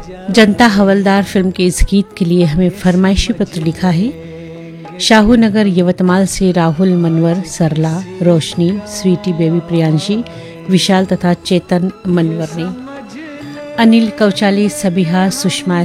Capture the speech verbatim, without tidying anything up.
जनता हवलदार film के इस गीत के लिए हमें फरमाइशी पत्र लिखा है शाहू नगर यवतमाल से राहुल, मनवर, सरला, रोशनी, स्वीटी बेबी, प्रियांशी, विशाल तथा चेतन मनवर ने। अनिल कौचाली, सबिहा, सुषमा